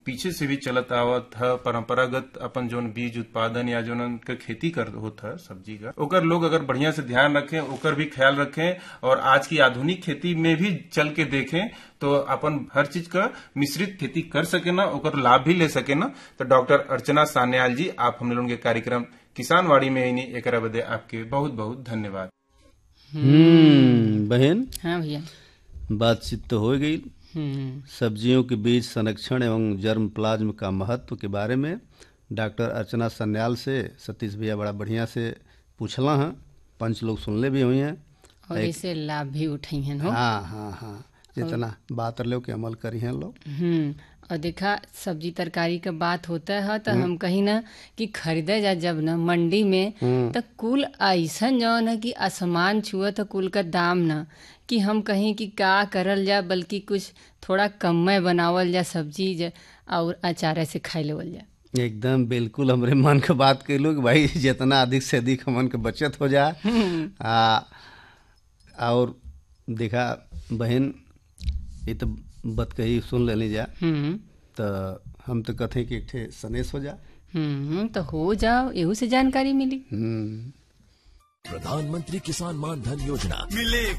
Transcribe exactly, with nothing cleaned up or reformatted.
पीछे से भी चलत आवत है परंपरागत अपन जोन बीज उत्पादन या जोन के खेती कर होता है सब्जी का, ओकर लोग अगर बढ़िया से ध्यान रखें, ओकर भी ख्याल रखें और आज की आधुनिक खेती में भी चल के देखें तो अपन हर चीज का मिश्रित खेती कर सके ना, ओकर लाभ भी ले सके ना। तो डॉक्टर अर्चना सान्याल जी, आप हम लोगों के कार्यक्रम किसानवाड़ी में ही एक बदे आपके बहुत बहुत धन्यवाद। हम्म बहन, हाँ भैया, बातचीत तो हो गई सब्जियों के बीज संरक्षण एवं जर्म प्लाज्म का महत्व के बारे में डॉक्टर अर्चना सान्याल से सतीश भैया बड़ा बढ़िया से पूछला हैं, पंच लोग सुनले भी हुई हैं और इसे लाभ भी उठाई हैं। हाँ हाँ हाँ, जितना बात लो के अमल करी हैं लोग। हम्म और देखा सब्जी तरकारी का बात होता है तो हम कहीं ना कि खरीदे जा जब ना मंडी में तो कुल ऐसा जौन है कि आसमान छुआ तो कुल का दाम ना कि हम कहीं कि का करल जा, बल्कि कुछ थोड़ा कम में बनावल जा सब्जी और अचार से खाई लेवल जा। एकदम बिल्कुल हमरे मन के बात कह लो कि भाई जितना अधिक से अधिक हमन के बचत हो जाए। आ, और देखा बहन, ये तो बात कही सुन लेनी जा तो हम तो कहते कि एक ठे सनेस हो जा। हम्म तो हो जाओ, एहू से जानकारी मिली। प्रधानमंत्री किसान मान धन योजना मिले